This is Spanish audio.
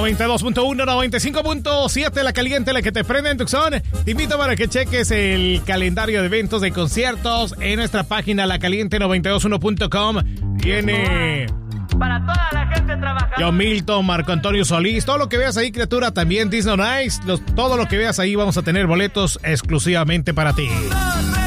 92.1, 95.7, La Caliente, la que te prende en Tucson. Te invito para que cheques el calendario de eventos de conciertos en nuestra página lacaliente921.com. Viene para toda la gente trabajadora. John Milton, Marco Antonio Solís, todo lo que veas ahí, criatura, también Disney on Ice, todo lo que veas ahí, vamos a tener boletos exclusivamente para ti.